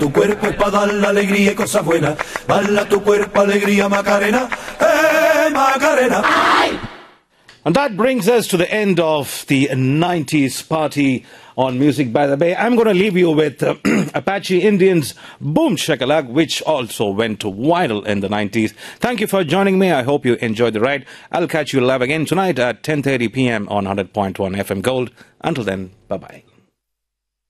Tu cuerpo es para dar la alegría y cosas buenas. Baila tu cuerpo, alegría, Macarena. Macarena. And that brings us to the end of the 90s party on Music by the Bay. I'm going to leave you with Apache Indians' Boom Shakalak, which also went viral in the 90s. Thank you for joining me. I hope you enjoyed the ride. I'll catch you live again tonight at 10:30 p.m. on 100.1 FM Gold. Until then, bye-bye.